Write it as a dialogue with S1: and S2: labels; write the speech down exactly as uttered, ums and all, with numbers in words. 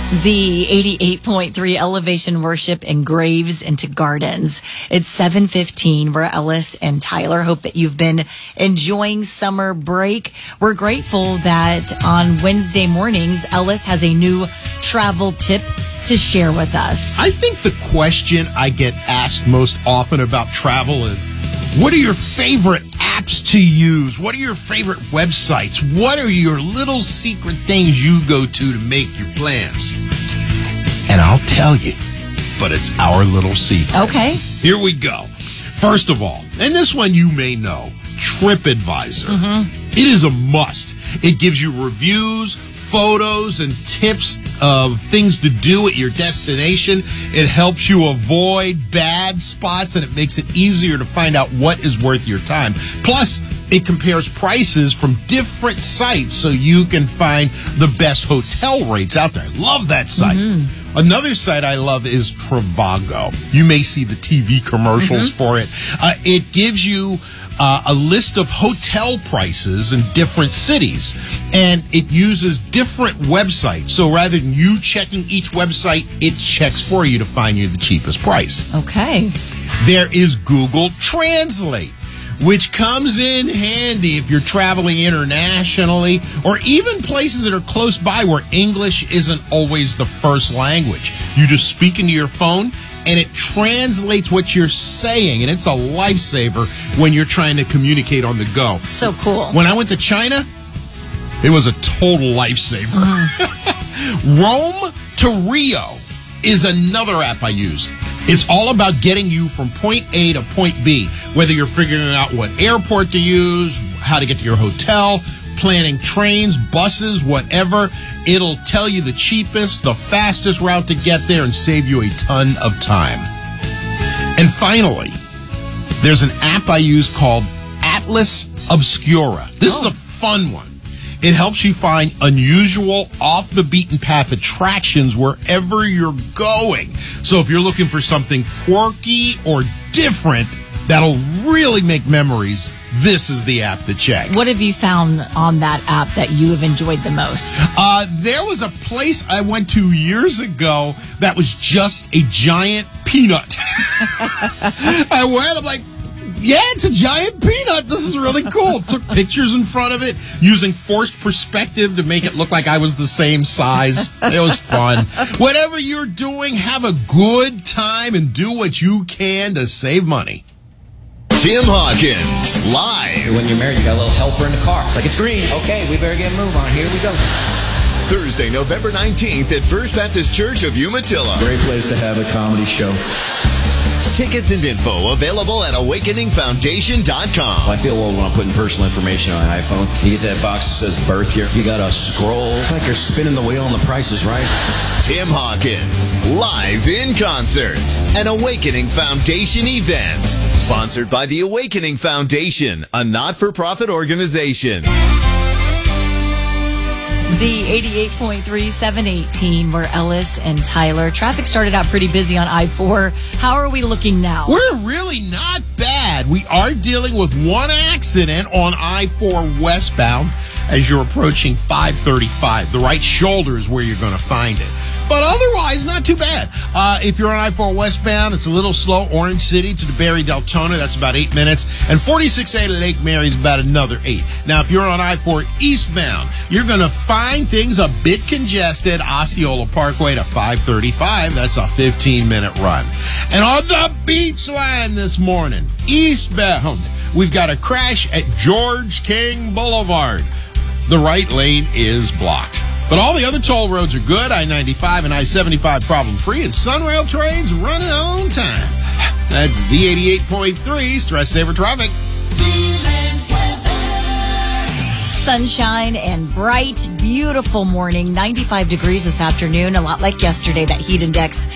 S1: Z eighty-eight point three Elevation Worship and Graves into Gardens. It's seven fifteen. We're Ellis and Tyler. Hope that you've been enjoying summer break. We're grateful that on Wednesday mornings, Ellis has a new travel tip to share with us.
S2: I think the question I get asked most often about travel is, what are your favorite apps to use? What are your favorite websites? What are your little secret things you go to to make your plans? And I'll tell you, but it's our little secret.
S1: Okay.
S2: Here we go. First of all, and this one you may know, TripAdvisor. Mm-hmm. It is a must. It gives you reviews, photos, and tips of things to do at your destination. It helps you avoid bad spots, and it makes it easier to find out what is worth your time. Plus, it compares prices from different sites so you can find the best hotel rates out there. I love that site. Mm-hmm. Another site I love is Trivago. You may see the T V commercials mm-hmm. for it. Uh, it gives you Uh, a list of hotel prices in different cities, and it uses different websites. So rather than you checking each website, it checks for you to find you the cheapest price.
S1: Okay.
S2: There is Google Translate, which comes in handy if you're traveling internationally or even places that are close by where English isn't always the first language. You just speak into your phone, and it translates what you're saying, and it's a lifesaver when you're trying to communicate on the go.
S1: So cool.
S2: When I went to China, it was a total lifesaver. Mm. Rome to Rio is another app I use. It's all about getting you from point A to point B, whether you're figuring out what airport to use, how to get to your hotel, planning trains, buses, whatever. It'll tell you the cheapest, the fastest route to get there and save you a ton of time. And finally, there's an app I use called Atlas Obscura. This oh. is a fun one. It helps you find unusual, off-the-beaten-path attractions wherever you're going. So if you're looking for something quirky or different that'll really make memories, this is the app to check.
S1: What have you found on that app that you have enjoyed the most?
S2: Uh, there was a place I went to years ago that was just a giant peanut. I went, I'm like, yeah, it's a giant peanut. This is really cool. Took pictures in front of it using forced perspective to make it look like I was the same size. It was fun. Whatever you're doing, have a good time and do what you can to save money.
S3: Tim Hawkins, live.
S4: When you're married, you got a little helper in the car. It's like, it's green. Okay, we better get a move on. Here we go.
S3: Thursday, November nineteenth at First Baptist Church of Umatilla.
S4: Great place to have a comedy show.
S3: Tickets and info available at awakening foundation dot com.
S4: Well, I feel old when I'm putting personal information on an iPhone. You get to that box that says birth year. You got to scroll. It's like you're spinning the wheel on the prices, right?
S3: Tim Hawkins, live in concert. An Awakening Foundation event. Sponsored by the Awakening Foundation, a not-for-profit organization.
S1: Z eighty-eight point three, seven eighteen. We're Ellis and Tyler. Traffic started out pretty busy on I four. How are we looking now?
S2: We're really not bad. We are dealing with one accident on I four westbound as you're approaching five thirty-five. The right shoulder is where you're going to find it. But otherwise, not too bad. Uh, if you're on I four westbound, it's a little slow. Orange City to DeBerry Deltona, that's about eight minutes. And forty-six A to Lake Mary's about another eight. Now, if you're on I four eastbound, you're going to find things a bit congested. Osceola Parkway to five thirty-five, that's a fifteen-minute run. And on the beach line this morning, eastbound, we've got a crash at George King Boulevard. The right lane is blocked. But all the other toll roads are good. I ninety-five and I seventy-five problem-free, and Sunrail trains running on time. That's Z eighty-eight point three, Stress Saver Traffic.
S1: Sunshine and bright, beautiful morning. ninety-five degrees this afternoon, a lot like yesterday. That heat index